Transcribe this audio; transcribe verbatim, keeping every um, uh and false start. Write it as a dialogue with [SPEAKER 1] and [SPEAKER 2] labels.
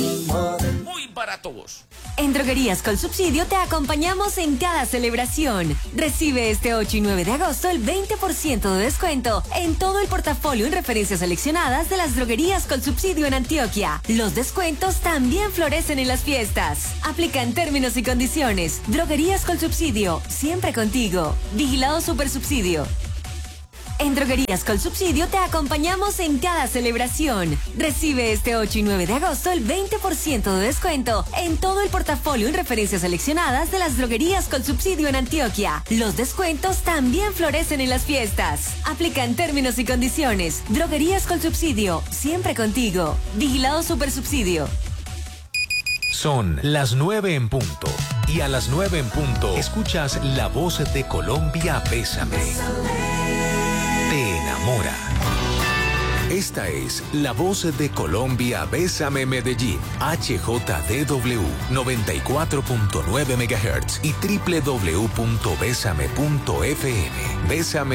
[SPEAKER 1] Muy baratos.
[SPEAKER 2] En Droguerías Colsubsidio te acompañamos en cada celebración. Recibe este ocho y nueve de agosto el veinte por ciento de descuento en todo el portafolio en referencias seleccionadas de las Droguerías Colsubsidio en Antioquia. Los descuentos también florecen en las fiestas. Aplican términos y condiciones. Droguerías Colsubsidio, siempre contigo. Vigilado Supersubsidio. En Droguerías Colsubsidio te acompañamos en cada celebración. Recibe este ocho y nueve de agosto el veinte por ciento de descuento en todo el portafolio en referencias seleccionadas de las Droguerías Colsubsidio en Antioquia. Los descuentos también florecen en las fiestas. Aplican términos y condiciones. Droguerías Colsubsidio, siempre contigo. Vigilado Supersubsidio.
[SPEAKER 3] Son las nueve en punto. Y a las nueve en punto escuchas La Voz de Colombia, Bésame. Te enamora. Esta es La Voz de Colombia, Bésame Medellín, H J D W noventa y cuatro punto nueve megahertz y doble u doble u doble u punto bésame punto f m. Bésame